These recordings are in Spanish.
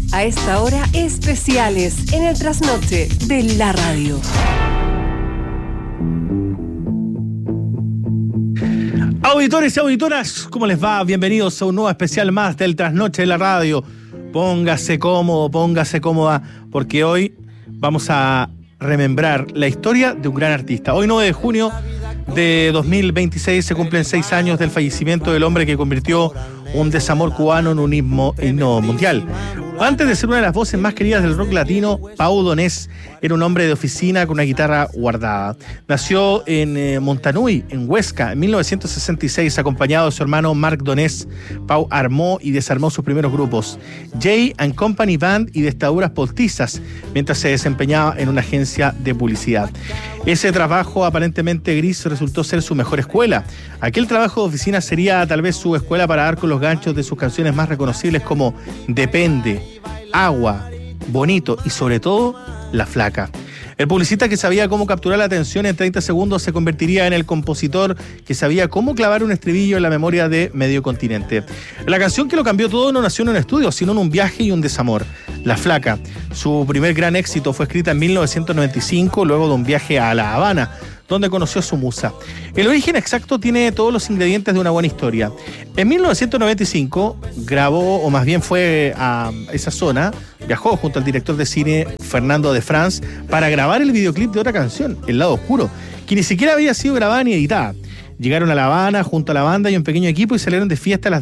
A esta hora, especiales en el trasnoche de la radio. Auditores y auditoras, ¿cómo les va? Bienvenidos a un nuevo especial más del trasnoche de la radio. Póngase cómodo, póngase cómoda, porque hoy vamos a remembrar la historia de un gran artista. Hoy 9 de junio de 2026 se cumplen 6 años del fallecimiento del hombre que convirtió un desamor cubano en un himno mundial. Antes de ser una de las voces más queridas del rock latino, Pau Donés era un hombre de oficina con una guitarra guardada. Nació en Montanui, en Huesca, en 1966, acompañado de su hermano Marc Donés. Pau armó y desarmó sus primeros grupos, Jay and Company Band y Vestaduras Postizas, mientras se desempeñaba en una agencia de publicidad. Ese trabajo aparentemente gris resultó ser su mejor escuela. Aquel trabajo de oficina sería tal vez su escuela para dar con los ganchos de sus canciones más reconocibles como Depende, Agua, Bonito y sobre todo La Flaca. El publicista que sabía cómo capturar la atención en 30 segundos se convertiría en el compositor que sabía cómo clavar un estribillo en la memoria de medio continente. La canción que lo cambió todo no nació en un estudio, sino en un viaje y un desamor. La Flaca. Su primer gran éxito fue escrita en 1995, luego de un viaje a La Habana, donde conoció a su musa. El origen exacto tiene todos los ingredientes de una buena historia. En 1995 grabó, o más bien fue a esa zona, viajó junto al director de cine Fernando de France para grabar el videoclip de otra canción, El Lado Oscuro, que ni siquiera había sido grabada ni editada. Llegaron a La Habana junto a la banda y un pequeño equipo y salieron de fiesta a las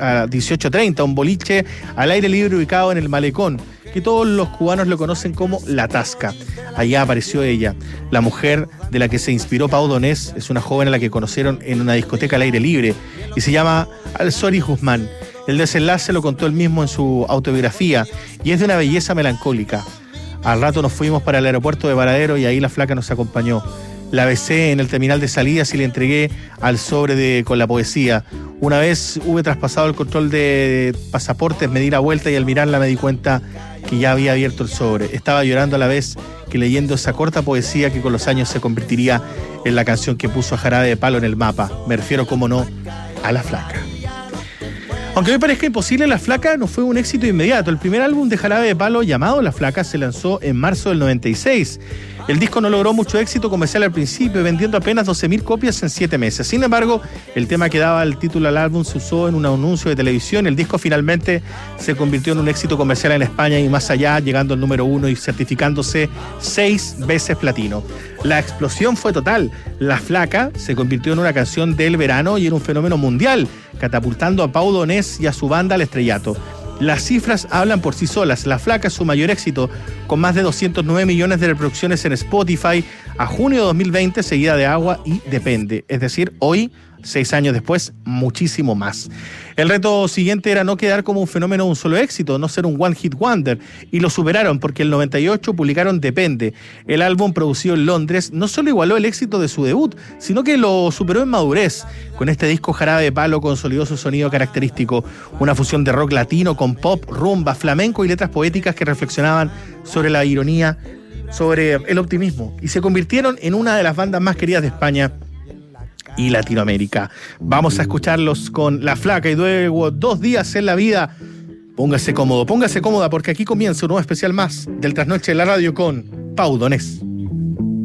18:30, un boliche al aire libre ubicado en el Malecón, que todos los cubanos lo conocen como La Tasca. Allá apareció ella, la mujer de la que se inspiró Pau Donés. Es una joven a la que conocieron en una discoteca al aire libre y se llama Alzori Guzmán. El desenlace lo contó él mismo en su autobiografía y es de una belleza melancólica. Al rato nos fuimos para el aeropuerto de Varadero y ahí la flaca nos acompañó. La besé en el terminal de salidas y le entregué al sobre con la poesía. Una vez hube traspasado el control de pasaportes, me di la vuelta y al mirarla me di cuenta que ya había abierto el sobre. Estaba llorando a la vez que leyendo esa corta poesía que con los años se convertiría en la canción que puso a Jarabe de Palo en el mapa. Me refiero, como no, a La Flaca. Aunque me parezca imposible, La Flaca no fue un éxito inmediato. El primer álbum de Jarabe de Palo, llamado La Flaca, se lanzó en marzo del 96. El disco no logró mucho éxito comercial al principio, vendiendo apenas 12.000 copias en 7 meses. Sin embargo, el tema que daba el título al álbum se usó en un anuncio de televisión. El disco finalmente se convirtió en un éxito comercial en España y más allá, llegando al número 1 y certificándose 6 veces platino. La explosión fue total. La Flaca se convirtió en una canción del verano y en un fenómeno mundial, catapultando a Pau Donés y a su banda al estrellato. Las cifras hablan por sí solas. La Flaca es su mayor éxito, con más de 209 millones de reproducciones en Spotify a junio de 2020, seguida de Agua y Depende. Es decir, hoy, 6 años después, muchísimo más. El reto siguiente era no quedar como un fenómeno de un solo éxito, no ser un one hit wonder, y lo superaron porque en el 98 publicaron Depende. El álbum, producido en Londres, no solo igualó el éxito de su debut, sino que lo superó en madurez. Con este disco, Jarabe de Palo consolidó su sonido característico, una fusión de rock latino con pop, rumba, flamenco y letras poéticas que reflexionaban sobre la ironía, sobre el optimismo, y se convirtieron en una de las bandas más queridas de España y Latinoamérica. Vamos a escucharlos con La Flaca y luego 2 días en la vida. Póngase cómodo, póngase cómoda, porque aquí comienza un nuevo especial más del Trasnoche de la Radio con Pau Donés.